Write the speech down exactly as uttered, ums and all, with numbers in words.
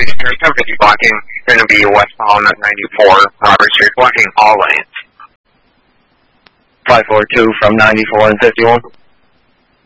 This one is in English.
ten fifty blocking, going to be westbound at ninety-four Robert Street, blocking all lanes. five four two from ninety-four and fifty-one.